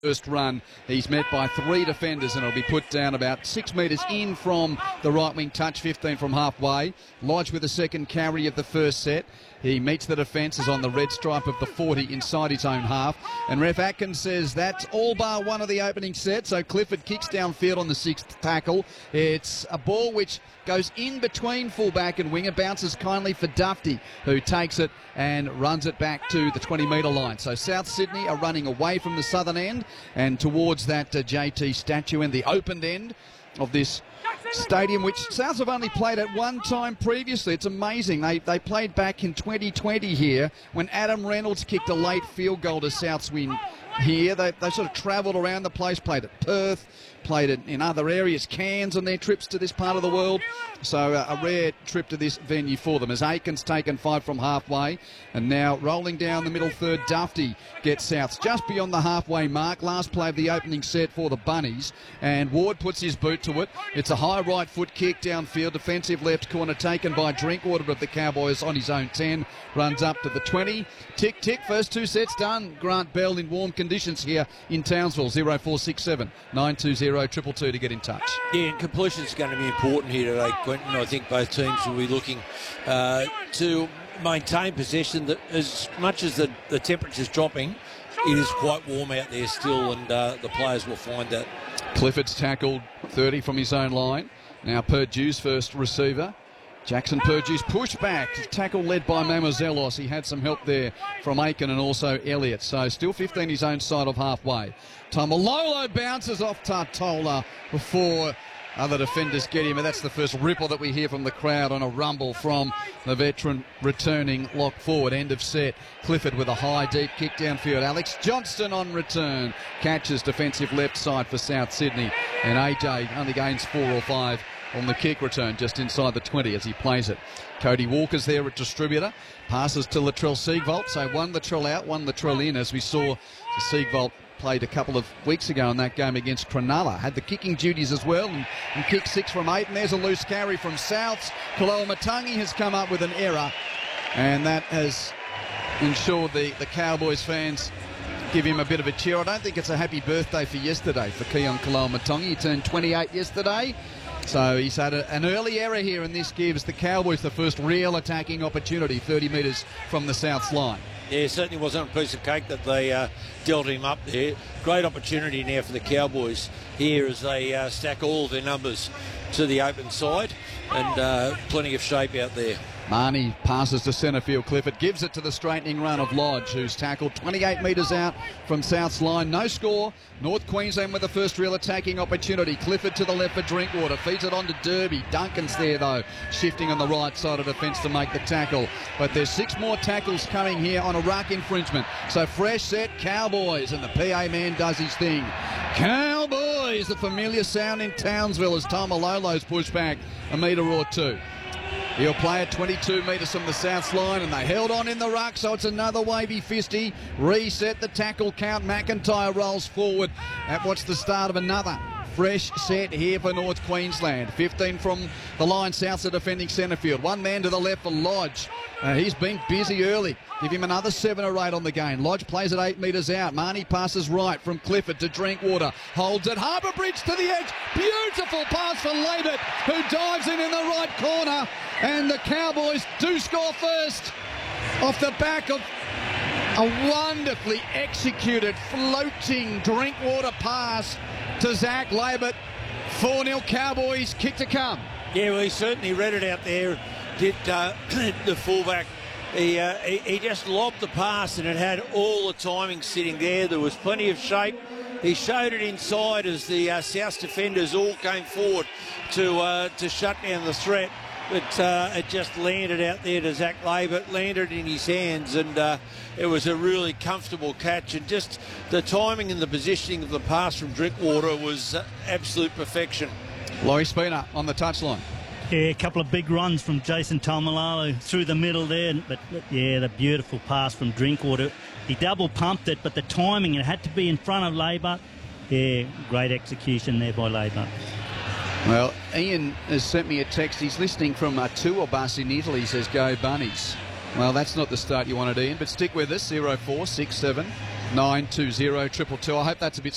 First run, he's met by 3 defenders and it'll be put down about 6 metres in from the right wing touch, 15 from halfway. Lodge with the second carry of the first set. He meets the defences on the red stripe of the 40 inside his own half. And Ref Atkins says that's all bar one of the opening set. So Clifford kicks downfield on the 6th tackle. It's a ball which goes in between fullback and winger, bounces kindly for Dufty, who takes it and runs it back to the 20-metre line. So South Sydney are running away from the southern end and towards that JT statue and the opened end of this stadium, which Souths have only played at one time previously. It's amazing. They played back in 2020 here when Adam Reynolds kicked a late field goal to Souths win here. They sort of travelled around the place, played at Perth, played it in other areas, Cairns on their trips to this part of the world. So a rare trip to this venue for them as Aikens taken 5 from halfway and now rolling down the middle third. Dufty gets Souths just beyond the halfway mark. Last play of the opening set for the Bunnies and Ward puts his boot to it. It's a high right foot kick downfield, defensive left corner taken by Drinkwater of the Cowboys on his own 10, runs up to the 20. Tick tick, first 2 sets done. Grant Bell in warm conditions here in Townsville. 0467 920 222 to get in touch. Yeah, and completion's going to be important here today, Quentin. I think both teams will be looking to maintain possession. That as much as the temperature's dropping, it is quite warm out there still, and the players will find that. Clifford's tackled 30 from his own line. Now Purdue's first receiver. Jackson Purdue's pushed back. Tackle led by Mamozelos. He had some help there from Aiken and also Elliott. So still 15 his own side of halfway. Tamalolo bounces off Tartola before other defenders get him, and that's the first ripple that we hear from the crowd on a rumble from the veteran returning lock forward. End of set. Clifford with a high deep kick downfield. Alex Johnston on return catches defensive left side for South Sydney, and AJ only gains 4 or 5 on the kick return just inside the 20 as he plays it. Cody Walker's there at distributor. Passes to Latrell Siegwald. So one Latrell out, one Latrell in, as we saw Siegwald played a couple of weeks ago in that game against Cronulla. Had the kicking duties as well and kicked 6 from 8. And there's a loose carry from Souths. Kaloa Matangi has come up with an error, and that has ensured the Cowboys fans give him a bit of a cheer. I don't think it's a happy birthday for yesterday for Keon Kaloa Matangi. He turned 28 yesterday. So he's had an early error here, and this gives the Cowboys the first real attacking opportunity 30 metres from the Souths line. Yeah, it certainly wasn't a piece of cake that they dealt him up there. Great opportunity now for the Cowboys here as they stack all of their numbers to the open side, and plenty of shape out there. Marnie passes to centre field. Clifford gives it to the straightening run of Lodge, who's tackled 28 metres out from South's line. No score. North Queensland with the first real attacking opportunity. Clifford to the left for Drinkwater. Feeds it on to Derby. Duncan's there, though, shifting on the right side of defence to make the tackle. But there's 6 more tackles coming here on a ruck infringement. So fresh set, Cowboys, and the PA man does his thing. Cowboys, the familiar sound in Townsville as Tamalolo's pushed back a metre or 2. He'll play at 22 metres from the Souths line, and they held on in the ruck, so it's another wavy fisty. Reset the tackle count. McIntyre rolls forward at what's the start of another fresh set here for North Queensland. 15 from the line. Souths are defending centre field. One man to the left for Lodge. He's been busy early. Give him another 7 or 8 on the game. Lodge plays at 8 metres out. Marnie passes right from Clifford to Drinkwater. Holds it. Harbour Bridge to the edge. Beautiful pass for Labert, who dives in the right corner. And the Cowboys do score first off the back of a wonderfully executed floating Drinkwater pass to Zach Labert. 4-0 Cowboys, kick to come. Yeah, well, he certainly read it out there. Did the fullback. He just lobbed the pass, and it had all the timing sitting there. There was plenty of shape. He showed it inside as the South defenders all came forward to shut down the threat. But it just landed out there to Zach Labert, landed in his hands, and it was a really comfortable catch. And just the timing and the positioning of the pass from Drinkwater was absolute perfection. Laurie Spina on the touchline. Yeah, a couple of big runs from Jason Tamalolo through the middle there. But yeah, the beautiful pass from Drinkwater. He double pumped it, but the timing, it had to be in front of Labert. Yeah, great execution there by Labert. Well, Ian has sent me a text. He's listening from a tour bus in Italy. Says, go Bunnies. Well, that's not the start you wanted, Ian, but stick with us. 0467 920 222. I hope that's a bit